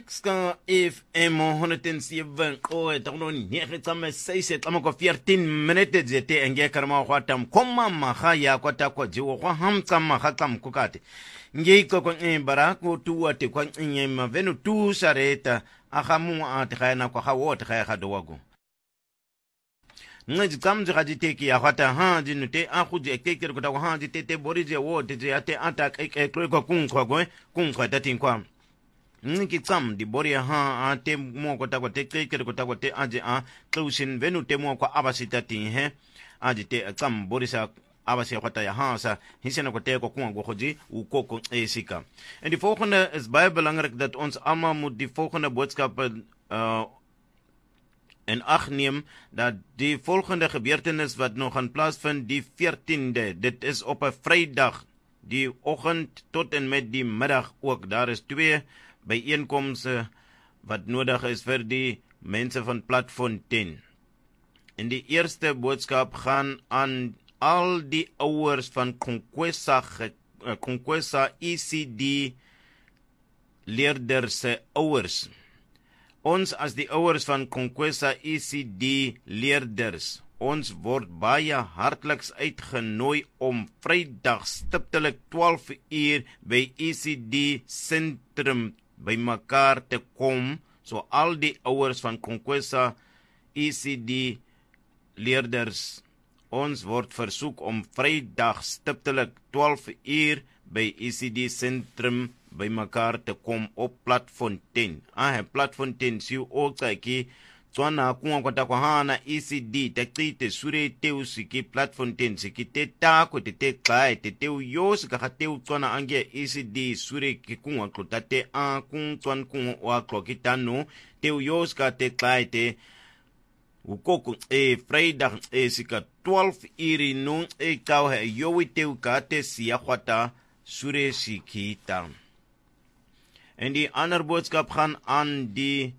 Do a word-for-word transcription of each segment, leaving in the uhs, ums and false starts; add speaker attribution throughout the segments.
Speaker 1: Ska F M honderd zeven o tono nege tsama seise tsama ko veertien minute zete enge karma kwatam koma maha ya kwata kwa jiwo kwa ham tsama hakam kukate nge ko ko bara ko tuwa te kwa nye mavenu tu sareta akamu atkhaina kwa hawo tkhay khadwago ngaji kamje khaditeki ya kwata ha jinute akhuji ekeke ko ta ha jitete borije wo te ate atak ek ko kun ko ko kun ko tatin kwa niki tsam di boria ha a te mo ko ta ko te ke ko ta ko te aje a closing venu te mo ko abasita ti he aje te tsam borisa abasi kwata ya ha sa hisena ko te ko kun go khoji u ko ko esika en die volgende is baie belangrik dat ons almal moet die volgende boodskap uh en ag neem dat die volgende gebeurtenis wat nog gaan plaasvind die veertiende, dit is op 'n Vrydag die oggend tot en met die middag ook. Daar is twee byeenkomste wat nodig is vir die mense van Platfontein. En die eerste boodskap gaan aan al die ouers van Conquesa uh, Conquesa E C D leerders se ouers. Ons as die ouers van Conquesa E C D leerders, ons word baie hartliks uitgenooi om Vrydag stiptelik twaalf uur by E C D sentrum by mekaar te kom. So al die ouers van Conquesa E C D leerders, ons word versoek om Vrydag stiptelik twaalf uur by E C D sentrum by mekaar te kom op Platfontein. Ah, Platfontein siu o tsaki tswana kuwa kwata kwa hana E C D tekite sure teu siki Platfontein siki te tako te te kai te teu yos ka teu tswana ange E C D sure ki kuwa klota te a kun tswan kuwa wa klokitano teu yos ka te kai te ukoko e Vrydag e sika twaalf iri no e kau he yowi teu ka te siya kwata sure siki ta. En die ander boodskap gaan aan die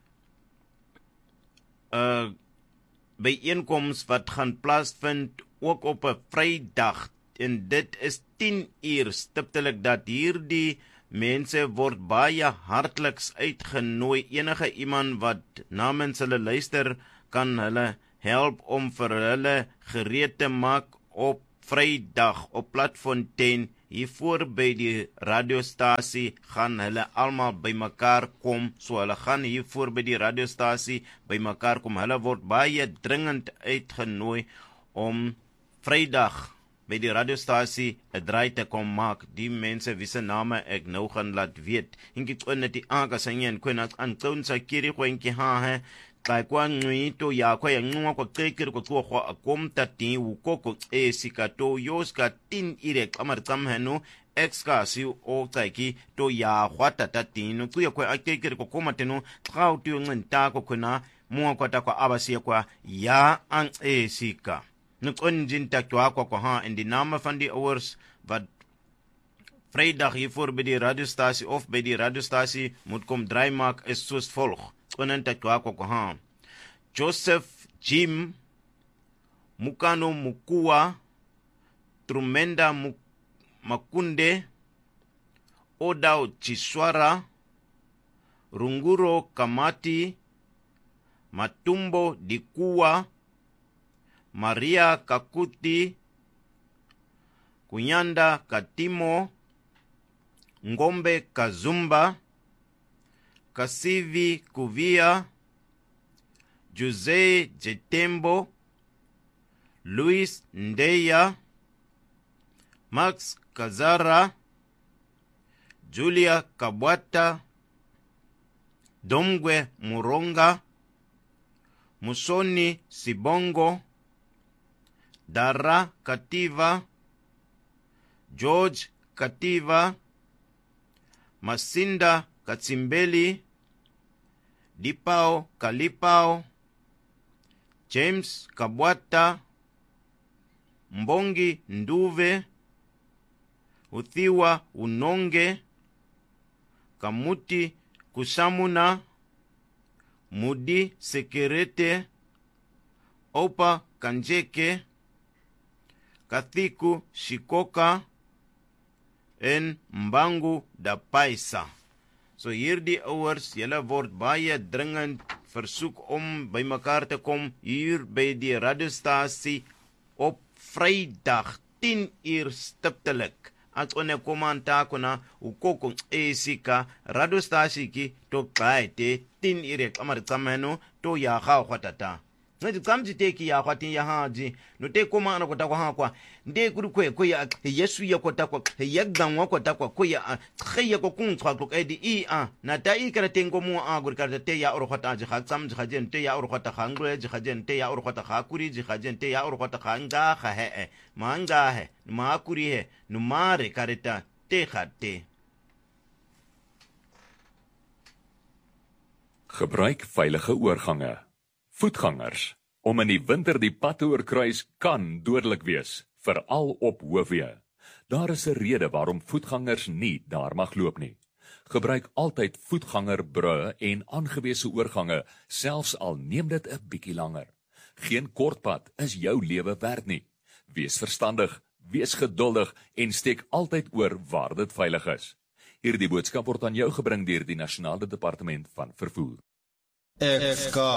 Speaker 1: uh, bijeenkomst wat gaan plaasvind ook op 'n Vrydag. En dit is tien uur stiptelik dat hierdie mense word baie hartliks uitgenooi. Enige iemand wat namens hulle luister kan hulle help om vir hulle gereed te maak op Vrydag op Platfontein. Hiervoor by die radiostasie gaan hulle almal by mekaar kom. So hulle gaan hiervoor by die radiostasie by mekaar kom. Hulle word baie dringend uitgenooi om Vrydag by die radiostasie 'n draai te kom maak. Die mense wie se name ek nou gaan laat weet. Hinki tsone ti aka sanyen kwena an tsonsa kiri kwenki ha he. Tla kwa ngwito ya kwa ya ngwa kwa kekere kwa kwa kwa akomta ti ukoko e sikato yoska tin ire kamar kamheno exka si o taiki to ya khwata tatino kuya kwa akekere kwa koma teno trau tu ngenta kwa kuna mua kwa ta kwa abasi kwa ya ang e sika nukonjin takwa kwa kwa ha in die name van die ouers wat Vrydag hiervoor by die radiostasie of by die radiostasie moet kom draai maak is soos volg. Konenta kwa kwa kwa Joseph Jim Mukano Mukua Trumenda Makunde Odao Chiswara Runguro Kamati Matumbo Dikua Maria Kakuti Kunyanda Katimo Ngombe Kazumba Kasivi Kuvia, Jose Jetembo, Luis Ndeya, Max Kazara, Julia Kabwata, Domgwe Muronga, Musoni Sibongo, Dara Kativa, George Kativa, Masinda Katsimbeli, Dipao Kalipao, James Kabwata, Mbongi Nduve, Uthiwa Unonge, Kamuti Kusamuna, Mudi Sekerete, Opa Kanjeke, Kathiku Shikoka, en Mbangu da Paisa. So hierdie ouers, julle word baie dringend versoek om by mekaar te kom hier by die radiostasie op Vrydag tien uur stiptelik. As one komanta kuna ukoko esika radiostasie ki to qaite tien uur kamartsameno to ya ga khwatata. Ngi tsamji teki ya khwatin ya haji no te koma na kota kwa hakwa nde kuri kwe ko ya Yesu ya kota kwa ya gdanwa kota kwa ko ya khiya ko kun tswa ko edi i a na ta i kara tengo mu a gur kara te ya ur khota ji kha tsamji khajen te ya ur khota khangro ji khajen te ya ur khota kha kuri ji khajen te ya ur khota khanga kha he ma nga he ma kuri he no mare kareta te khate.
Speaker 2: Gebruik veilige oorgange. Voetgangers, om in die winter die pad te oorkruis kan dodelik wees, veral op hoofweë. Daar is 'n rede waarom voetgangers nie daar mag loop nie. Gebruik altyd voetgangerbrûe en aangewese oorgange, selfs al neem dit 'n bietjie langer. Geen kortpad is jou lewe werd nie. Wees verstandig, wees geduldig en steek altyd oor waar dit veilig is. Hierdie boodskap word aan jou gebring deur die Nasionale Departement van Vervoer.
Speaker 3: Ek